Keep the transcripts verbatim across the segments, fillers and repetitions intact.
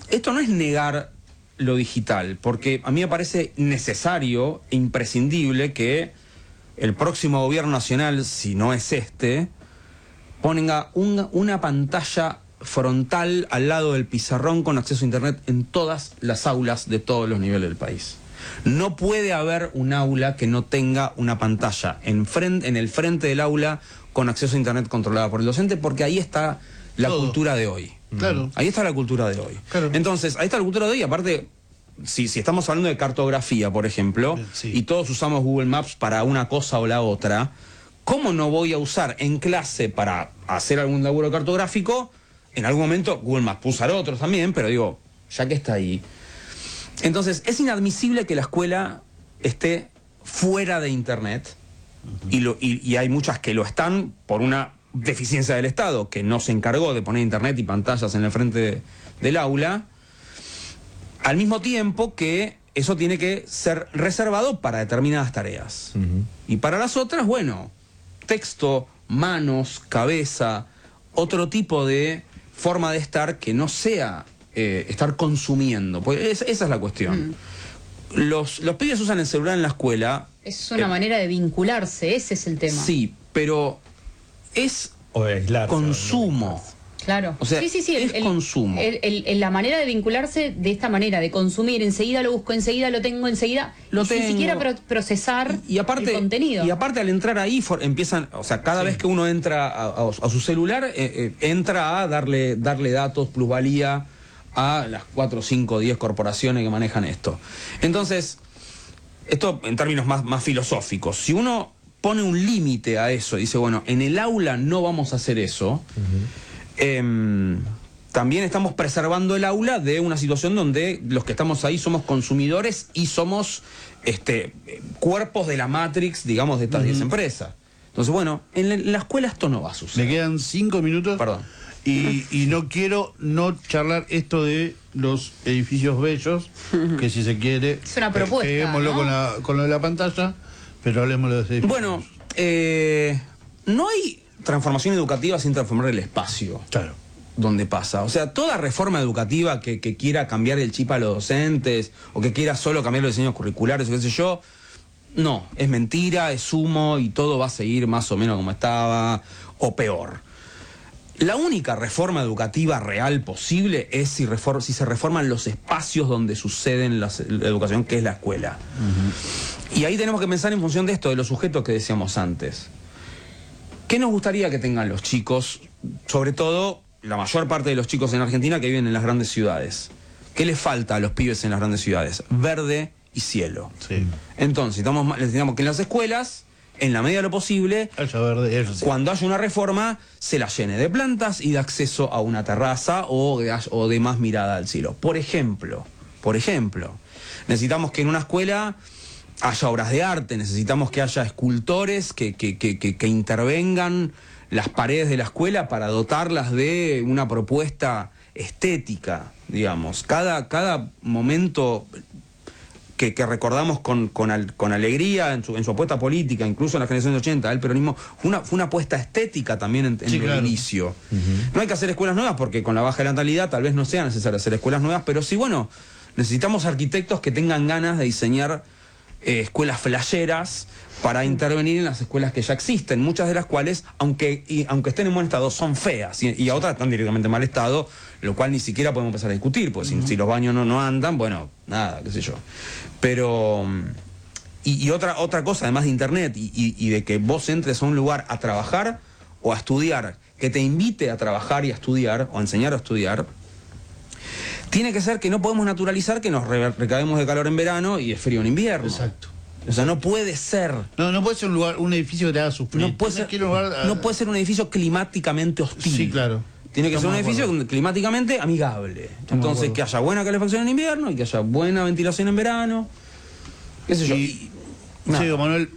esto no es negar lo digital, porque a mí me parece necesario e imprescindible que el próximo gobierno nacional, si no es este, ponga una, una pantalla frontal al lado del pizarrón con acceso a internet en todas las aulas de todos los niveles del país. No puede haber un aula que no tenga una pantalla en, frente, en el frente del aula con acceso a internet controlada por el docente, porque ahí está la Todo. cultura de hoy. Claro. Ahí está la cultura de hoy. Claro. Entonces, ahí está la cultura de hoy, aparte, si, si estamos hablando de cartografía, por ejemplo, sí. y todos usamos Google Maps para una cosa o la otra, ¿cómo no voy a usar en clase para hacer algún laburo cartográfico? En algún momento Google Maps, puedo usar otros también, pero digo, ya que está ahí. Entonces, es inadmisible que la escuela esté fuera de internet, uh-huh. y, lo, y, y hay muchas que lo están por una deficiencia del Estado, que no se encargó de poner internet y pantallas en el frente de, del aula, al mismo tiempo que eso tiene que ser reservado para determinadas tareas. Uh-huh. Y para las otras, bueno, texto, manos, cabeza, otro tipo de forma de estar que no sea eh, estar consumiendo. Porque es, esa es la cuestión. Mm. Los, los pibes usan el celular en la escuela. Es una eh, manera de vincularse, ese es el tema. Sí, pero es o de aislarse, consumo. Claro. O sea, sí, sí, sí, es el, consumo. El, el, el, la manera de vincularse de esta manera, de consumir, enseguida lo busco, enseguida lo tengo, enseguida, lo sin tengo. siquiera pro procesar y, y aparte, el contenido. Y aparte al entrar ahí for, empiezan, o sea, cada sí. vez que uno entra a, a, a su celular, eh, eh, entra a darle, darle datos, plusvalía a las cuatro, cinco, diez corporaciones que manejan esto. Entonces, esto en términos más, más filosóficos, si uno pone un límite a eso y dice, bueno, en el aula no vamos a hacer eso, uh-huh. eh, también estamos preservando el aula de una situación donde los que estamos ahí somos consumidores y somos este, cuerpos de la Matrix, digamos, de estas diez uh-huh. empresas. Entonces, bueno, en la, en la escuela esto no va a suceder. Me quedan cinco minutos. Perdón. Y, y no quiero no charlar esto de los edificios bellos, que si se quiere... Es una propuesta, peguémoslo, ¿no? con, la, con lo de la pantalla, pero hablemos de los edificios. Bueno, eh, no hay transformación educativa sin transformar el espacio. Claro. Donde pasa. O sea, toda reforma educativa que, que quiera cambiar el chip a los docentes, o que quiera solo cambiar los diseños curriculares, o qué sé yo, no, es mentira, es humo, y todo va a seguir más o menos como estaba, o peor. La única reforma educativa real posible es si, reform, si se reforman los espacios donde sucede la educación, que es la escuela. Uh-huh. Y ahí tenemos que pensar en función de esto, de los sujetos que decíamos antes. ¿Qué nos gustaría que tengan los chicos, sobre todo la mayor parte de los chicos en Argentina que viven en las grandes ciudades? ¿Qué les falta a los pibes en las grandes ciudades? Verde y cielo. Sí. Entonces, estamos, necesitamos que en las escuelas, en la medida de lo posible, haya verde, eso sí. Cuando haya una reforma, se la llene de plantas y de acceso a una terraza o de, o de más mirada al cielo. Por ejemplo, por ejemplo, necesitamos que en una escuela haya obras de arte, necesitamos que haya escultores que, que, que, que, que intervengan las paredes de la escuela para dotarlas de una propuesta estética, digamos. Cada, cada momento que, que recordamos con, con, al, con alegría en su, en su apuesta política, incluso en la generación de ochenta, el peronismo, fue una, fue una apuesta estética también en, en sí, el claro. inicio. Uh-huh. No hay que hacer escuelas nuevas porque con la baja natalidad tal vez no sea necesario hacer escuelas nuevas, pero sí, bueno, necesitamos arquitectos que tengan ganas de diseñar eh, escuelas flasheras para intervenir en las escuelas que ya existen, muchas de las cuales, aunque, y, aunque estén en buen estado, son feas, y, y otras están directamente en mal estado, lo cual ni siquiera podemos empezar a discutir, porque uh-huh. si, si los baños no, no andan, bueno, nada, qué sé yo. Pero, y, y otra, otra cosa, además de internet, y, y, y de que vos entres a un lugar a trabajar o a estudiar, que te invite a trabajar y a estudiar, o a enseñar a estudiar, tiene que ser que no podemos naturalizar que nos re recaemos de calor en verano y de frío en invierno. Exacto. O sea, no puede ser. No, no puede ser un lugar, un edificio que te haga sufrir. No puede, ser, lugar, uh... no puede ser un edificio climáticamente hostil. Sí, claro. Tiene que Estamos ser un edificio acuerdo. climáticamente amigable. Estamos Entonces, que haya buena calefacción en invierno y que haya buena ventilación en verano. ¿Qué sé yo? Y, y, sí, Manuel.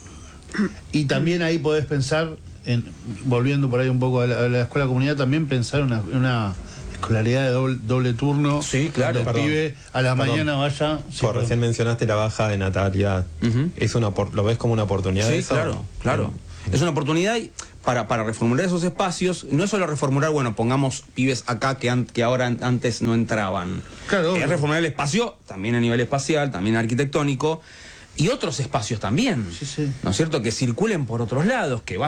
Y también ahí podés pensar, en, volviendo por ahí un poco a la, a la escuela comunidad, también pensar una, una escolaridad de doble, doble turno. Sí, claro. El pibe a la Perdón. mañana vaya. Sí, Por recién mencionaste la baja de natalidad. Uh-huh. Es una, ¿lo ves como una oportunidad? Sí, eso? claro, claro. Uh-huh. Es una oportunidad, y, para, para reformular esos espacios, no es solo reformular, bueno, pongamos pibes acá que, an- que ahora an- antes no entraban. Claro, Es obvio. reformular el espacio, también a nivel espacial, también arquitectónico, y otros espacios también. Sí, sí. ¿No es cierto? Que circulen por otros lados, que